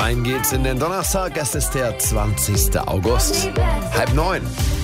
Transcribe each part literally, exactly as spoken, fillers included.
Rein geht's in den Donnerstag. Es ist der zwanzigster August. Halb neun.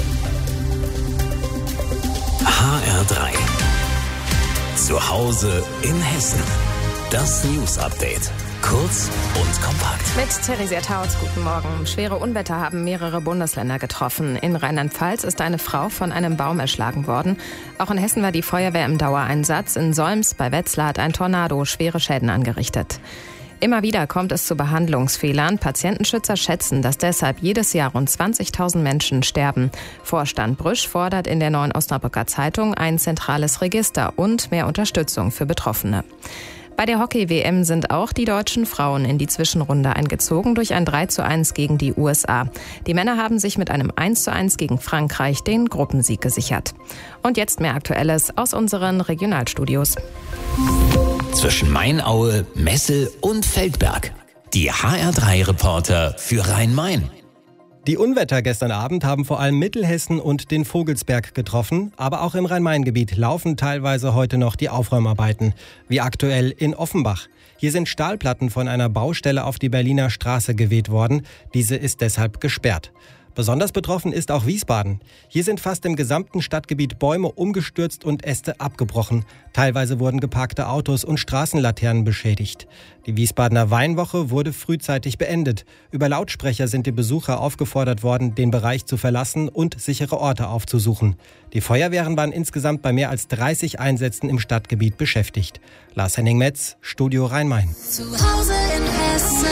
H R drei. Zu Hause in Hessen. Das News Update. Kurz und kompakt. Mit Theresia Tautz, guten Morgen. Schwere Unwetter haben mehrere Bundesländer getroffen. In Rheinland-Pfalz ist eine Frau von einem Baum erschlagen worden. Auch in Hessen war die Feuerwehr im Dauereinsatz. In Solms bei Wetzlar hat ein Tornado schwere Schäden angerichtet. Immer wieder kommt es zu Behandlungsfehlern. Patientenschützer schätzen, dass deshalb jedes Jahr rund zwanzigtausend Menschen sterben. Vorstand Brüsch fordert in der Neuen Osnabrücker Zeitung ein zentrales Register und mehr Unterstützung für Betroffene. Bei der Hockey-W M sind auch die deutschen Frauen in die Zwischenrunde eingezogen durch ein drei zu eins gegen die U S A. Die Männer haben sich mit einem eins zu eins gegen Frankreich den Gruppensieg gesichert. Und jetzt mehr Aktuelles aus unseren Regionalstudios. Zwischen Mainaue, Messel und Feldberg. Die H R drei Reporter für Rhein-Main. Die Unwetter gestern Abend haben vor allem Mittelhessen und den Vogelsberg getroffen, aber auch im Rhein-Main-Gebiet laufen teilweise heute noch die Aufräumarbeiten, wie aktuell in Offenbach. Hier sind Stahlplatten von einer Baustelle auf die Berliner Straße geweht worden, diese ist deshalb gesperrt. Besonders betroffen ist auch Wiesbaden. Hier sind fast im gesamten Stadtgebiet Bäume umgestürzt und Äste abgebrochen. Teilweise wurden geparkte Autos und Straßenlaternen beschädigt. Die Wiesbadener Weinwoche wurde frühzeitig beendet. Über Lautsprecher sind die Besucher aufgefordert worden, den Bereich zu verlassen und sichere Orte aufzusuchen. Die Feuerwehren waren insgesamt bei mehr als dreißig Einsätzen im Stadtgebiet beschäftigt. Lars Henning Metz, Studio Rhein-Main. Zu Hause in Hessen.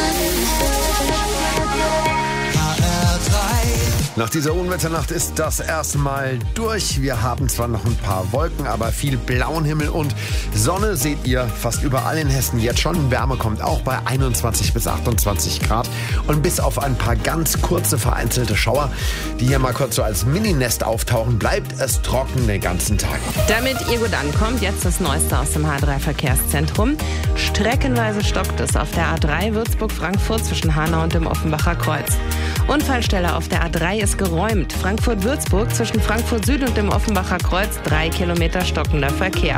Nach dieser Unwetternacht ist das erstmal durch. Wir haben zwar noch ein paar Wolken, aber viel blauen Himmel und Sonne seht ihr fast überall in Hessen jetzt schon. Wärme kommt auch bei einundzwanzig bis achtundzwanzig Grad. Und bis auf ein paar ganz kurze vereinzelte Schauer, die hier mal kurz so als Mininest auftauchen, bleibt es trocken den ganzen Tag. Damit ihr gut ankommt, jetzt das Neueste aus dem H drei Verkehrszentrum. Streckenweise stockt es auf der A drei Würzburg-Frankfurt zwischen Hanau und dem Offenbacher Kreuz. Unfallstelle auf der A drei ist geräumt. Frankfurt-Würzburg zwischen Frankfurt Süd und dem Offenbacher Kreuz, drei Kilometer stockender Verkehr.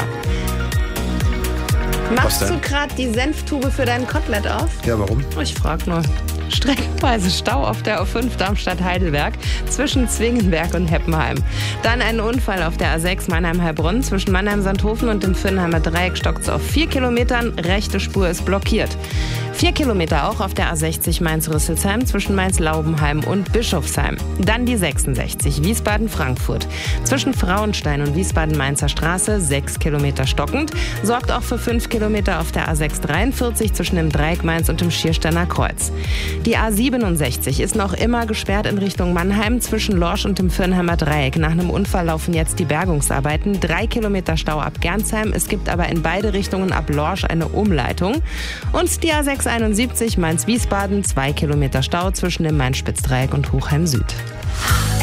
Machst du gerade die Senftube für dein Kotelett auf? Ja, warum? Ich frag nur. Streckenweise Stau auf der A fünf Darmstadt-Heidelberg zwischen Zwingenberg und Heppenheim. Dann ein Unfall auf der A sechs Mannheim-Heilbronn zwischen Mannheim-Sandhofen und dem Vinnheimer Dreieck stockt es auf vier Kilometern. Rechte Spur ist blockiert. Vier Kilometer auch auf der A sechzig Mainz-Rüsselsheim zwischen Mainz-Laubenheim und Bischofsheim. Dann die sechsundsechzig Wiesbaden-Frankfurt. Zwischen Frauenstein und Wiesbaden-Mainzer Straße sechs Kilometer stockend. Sorgt auch für fünf Kilometer auf der A sechs dreiundvierzig zwischen dem Dreieck Mainz und dem Schiersteiner Kreuz. Die A siebenundsechzig ist noch immer gesperrt in Richtung Mannheim zwischen Lorsch und dem Vinnheimer Dreieck. Nach einem Unfall laufen jetzt die Bergungsarbeiten. Drei Kilometer Stau ab Gernsheim. Es gibt aber in beide Richtungen ab Lorsch eine Umleitung. Und die A sechs einundsiebzig Mainz-Wiesbaden, zwei Kilometer Stau zwischen dem Main-Spitz-Dreieck und Hochheim Süd.